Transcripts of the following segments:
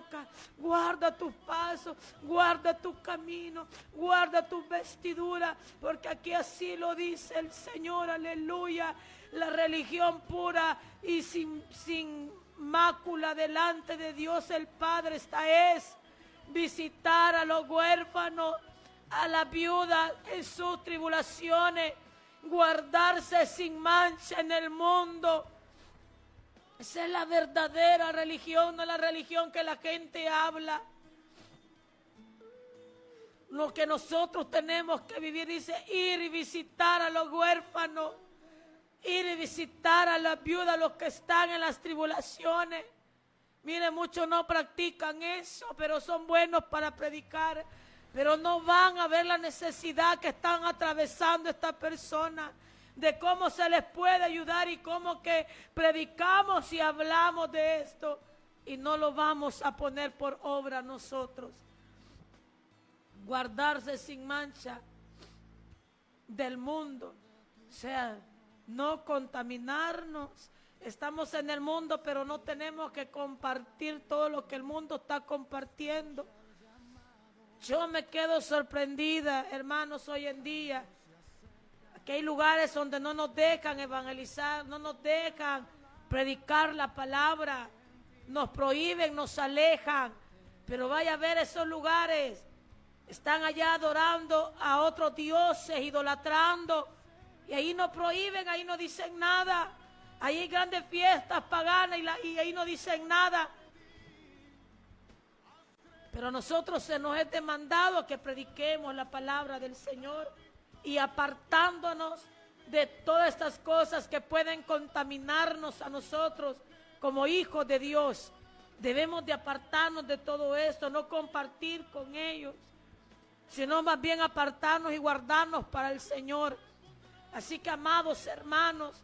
boca, guarda tus pasos, guarda tu camino, guarda tu vestidura, porque aquí así lo dice el Señor, aleluya. La religión pura y sin mácula delante de Dios el Padre, esta es visitar a los huérfanos, a la viuda en sus tribulaciones, guardarse sin mancha en el mundo. Esa es la verdadera religión, no la religión que la gente habla. Lo que nosotros tenemos que vivir, dice, ir y visitar a los huérfanos, ir y visitar a las viudas, los que están en las tribulaciones. Mire, muchos no practican eso, pero son buenos para predicar, pero no van a ver la necesidad que están atravesando estas personas, de cómo se les puede ayudar y cómo que predicamos y hablamos de esto y no lo vamos a poner por obra nosotros. Guardarse sin mancha del mundo, o sea, no contaminarnos. Estamos en el mundo, pero no tenemos que compartir todo lo que el mundo está compartiendo. Yo me quedo sorprendida, hermanos, hoy en día. Aquí hay lugares donde no nos dejan evangelizar, no nos dejan predicar la palabra, nos prohíben, nos alejan. Pero vaya a ver esos lugares, están allá adorando a otros dioses, idolatrando, y ahí nos prohíben, ahí no dicen nada. Ahí hay grandes fiestas paganas y ahí no dicen nada. Pero nosotros se nos es demandado que prediquemos la palabra del Señor y apartándonos de todas estas cosas que pueden contaminarnos a nosotros como hijos de Dios. Debemos de apartarnos de todo esto, no compartir con ellos, sino más bien apartarnos y guardarnos para el Señor. Así que, amados hermanos,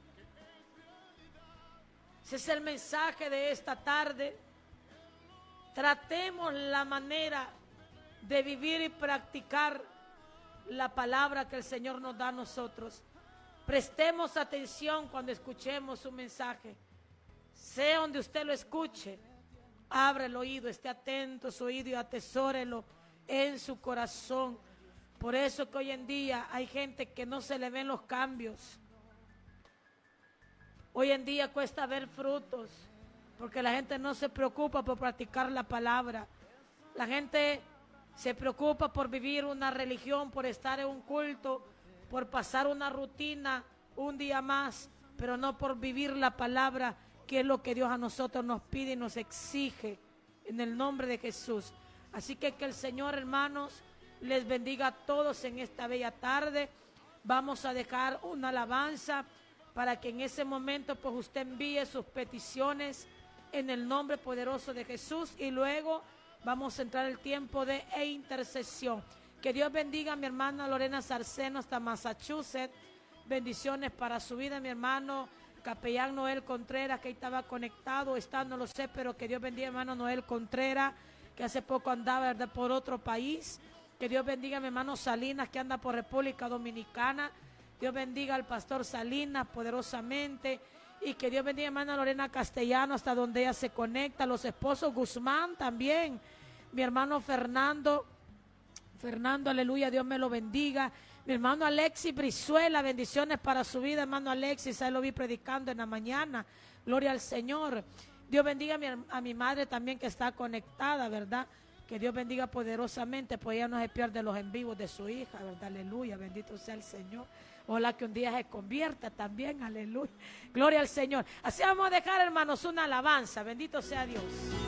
ese es el mensaje de esta tarde. Tratemos la manera de vivir y practicar la palabra que el Señor nos da a nosotros. Prestemos atención cuando escuchemos un mensaje. Sea donde usted lo escuche, abra el oído, esté atento a su oído y atesórelo en su corazón. Por eso que hoy en día hay gente que no se le ven los cambios. Hoy en día cuesta ver frutos, porque la gente no se preocupa por practicar la palabra. La gente se preocupa por vivir una religión, por estar en un culto, por pasar una rutina un día más, pero no por vivir la palabra, que es lo que Dios a nosotros nos pide y nos exige en el nombre de Jesús. Así que el Señor, hermanos, les bendiga a todos en esta bella tarde. Vamos a dejar una alabanza para que en ese momento pues usted envíe sus peticiones en el nombre poderoso de Jesús, y luego vamos a entrar el tiempo de intercesión. Que Dios bendiga a mi hermana Lorena Sarceno hasta Massachusetts. Bendiciones para su vida, mi hermano capellán Noel Contreras, que ahí estaba conectado, está, no lo sé, pero que Dios bendiga a mi hermano Noel Contreras, que hace poco andaba, ¿verdad?, por otro país. Que Dios bendiga a mi hermano Salinas, que anda por República Dominicana. Dios bendiga al pastor Salinas poderosamente. Y que Dios bendiga a mi hermana Lorena Castellano hasta donde ella se conecta. Los esposos Guzmán también. Mi hermano Fernando, aleluya, Dios me lo bendiga. Mi hermano Alexis Brizuela, bendiciones para su vida, hermano Alexis. Ahí lo vi predicando en la mañana. Gloria al Señor. Dios bendiga a mi madre también, que está conectada, ¿verdad? Que Dios bendiga poderosamente, pues ella no se pierde los en vivos de su hija, ¿verdad? Aleluya, bendito sea el Señor. Ojalá que un día se convierta también, aleluya. Gloria al Señor. Así vamos a dejar, hermanos, una alabanza. Bendito sea Dios.